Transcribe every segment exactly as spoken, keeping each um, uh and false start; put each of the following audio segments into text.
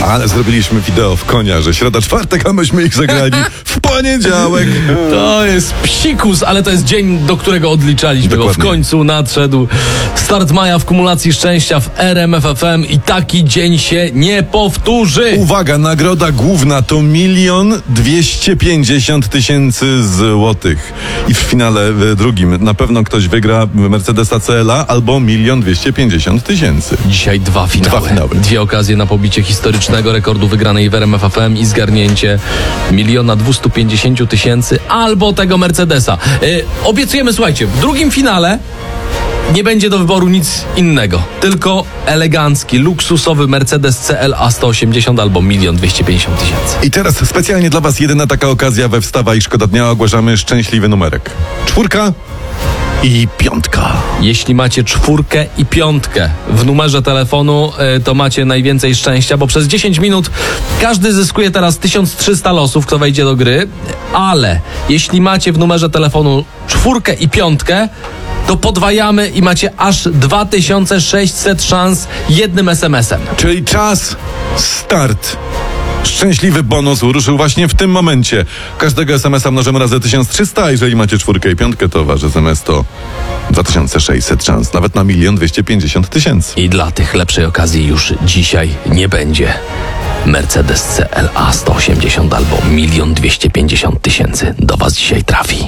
Ale zrobiliśmy wideo w konia, że środa, czwartek, a myśmy ich zagrali w poniedziałek. To jest psikus, ale to jest dzień, do którego odliczaliśmy, Dokładnie. bo w końcu nadszedł start maja w kumulacji szczęścia w R M F F M i taki dzień się nie powtórzy. Uwaga, nagroda główna to milion dwieście pięćdziesiąt tysięcy złotych. I w finale w drugim na pewno ktoś wygra Mercedesa C L A albo milion dwieście pięćdziesiąt tysięcy. Dzisiaj dwa finały. Dwa finały. Dwie okazje na pobicie historycznego rekordu wygranej w R M F F M i zgarnięcie miliona dwieście pięćdziesiąt tysięcy albo tego Mercedesa. Yy, obiecujemy, słuchajcie, w drugim finale nie będzie do wyboru nic innego, tylko elegancki, luksusowy Mercedes C L A sto osiemdziesiąt albo milion dwieście pięćdziesiąt tysięcy. I teraz specjalnie dla was jedyna taka okazja we Wstawa i Szkoda Dnia. Ogłaszamy szczęśliwy numerek. Czwórka i piątka. Jeśli macie czwórkę i piątkę w numerze telefonu, y, to macie najwięcej szczęścia, bo przez dziesięć minut każdy zyskuje teraz tysiąc trzysta losów, kto wejdzie do gry, ale jeśli macie w numerze telefonu czwórkę i piątkę, to podwajamy i macie aż dwa tysiące sześćset szans jednym es em esem. Czyli czas, start. Szczęśliwy bonus ruszył właśnie w tym momencie. Każdego es emesa mnożymy razy tysiąc trzysta, a jeżeli macie czwórkę i piątkę, to wasz es em es to dwa tysiące sześćset szans, nawet na milion dwieście pięćdziesiąt tysięcy. I dla tych lepszej okazji już dzisiaj nie będzie. Mercedes C L A sto osiemdziesiąt albo milion dwieście pięćdziesiąt tysięcy do was dzisiaj trafi.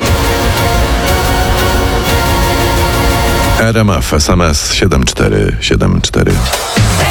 R M F S M S siedem cztery siedem cztery.